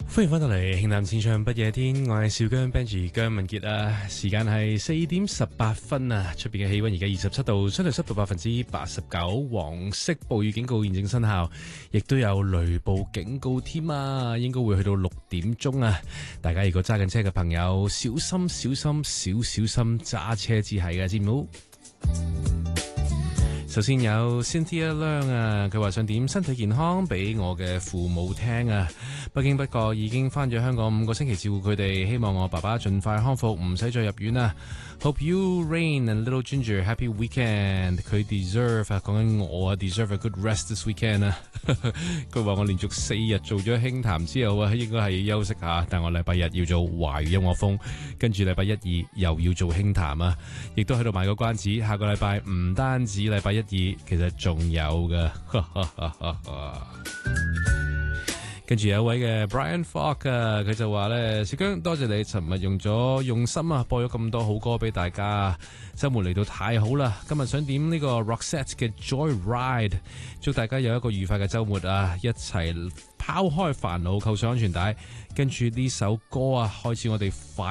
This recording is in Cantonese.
歡迎翻到嚟《輕談淺唱不夜天》，我係少姜 Benji 姜文傑啊，時間係4:18啊，出邊嘅氣溫而家27度，相對濕度89%，黃色暴雨警告現正生效，亦都有雷暴警告添啊，應該會去到6點鐘啊，大家如果揸緊車嘅朋友，小心揸車至係嘅，知唔好？首先有 Cynthia Leung 啊，佢話想點身體健康俾我嘅父母聽啊，不經不覺已經返咗香港5個星期照顧佢哋，希望我爸爸盡快康復，唔使再入院啊。Hope you, Rain and Little Ginger, happy weekend。佢 deserve 啊，講緊我啊 deserve a good rest this weekend 啊。佢話我連續4日做咗輕談之後啊，應該係休息下，但我禮拜日要做華語音樂風，跟住禮拜1、2又要做輕談啊，亦都喺度賣個關子，下個禮拜唔單止禮拜1、2，其實仲有噶。跟住有一位嘅 Brian Falk 啊，佢就話咧，小姜多謝你尋日用心啊，播咗咁多好歌俾大家，周末嚟到太好啦，今日想點呢個 Roxette 嘅 Joyride， 祝大家有一個愉快嘅周末啊，一齊拋開煩惱，扣上安全帶，跟住呢首歌啊，開始我哋快